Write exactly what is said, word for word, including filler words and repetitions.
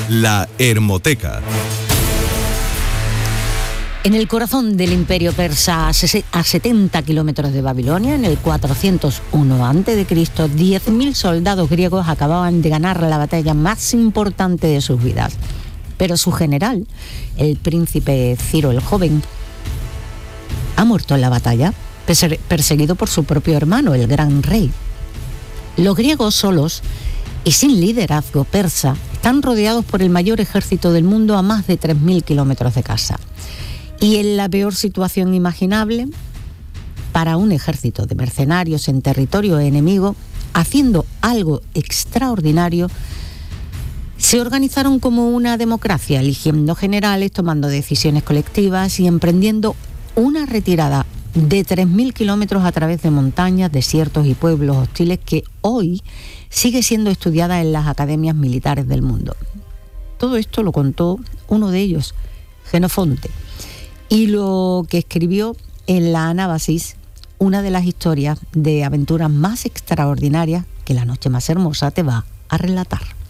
La Hermoteca. En el corazón del imperio persa, a setenta kilómetros de Babilonia, en el cuatrocientos uno antes de Cristo, diez mil soldados griegos acababan de ganar la batalla más importante de sus vidas. Pero su general, el príncipe Ciro el Joven, ha muerto en la batalla, perseguido por su propio hermano, el gran rey. Los griegos solos y sin liderazgo persa están rodeados por el mayor ejército del mundo a más de tres mil kilómetros de casa. Y en la peor situación imaginable, para un ejército de mercenarios en territorio enemigo, haciendo algo extraordinario, se organizaron como una democracia, eligiendo generales, tomando decisiones colectivas y emprendiendo una retirada de tres mil kilómetros a través de montañas, desiertos y pueblos hostiles que hoy sigue siendo estudiada en las academias militares del mundo. Todo esto lo contó uno de ellos, Jenofonte, y lo que escribió en la Anábasis, una de las historias de aventuras más extraordinarias que La noche más hermosa te va a relatar.